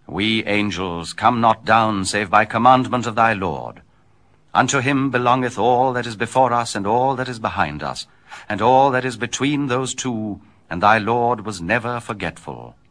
We angels come not down save by commandment of thy Lord. Unto him belongeth all that is before us, and all that is behind us, and all that is between those two, and thy Lord was never forgetful.